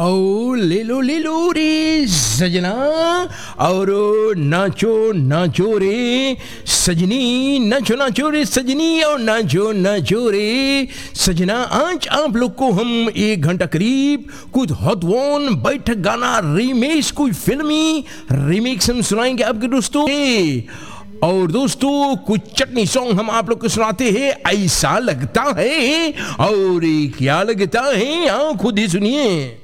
आओ ले लो रे सजना, और नाचो नाचो रे सजनी, नाचो नाचो रे सजनी, और नाचो नाचो रे सजना। आज आप लोग को हम 1 घंटा करीब कुछ हॉट वन बैठक गाना रीमेक्स, कोई फिल्मी रीमेक्स हम सुनाएंगे आपके दोस्तों। और दोस्तों कुछ चटनी सॉन्ग हम आप लोग को सुनाते हैं, ऐसा लगता है और क्या लगता है, खुद ही सुनिए।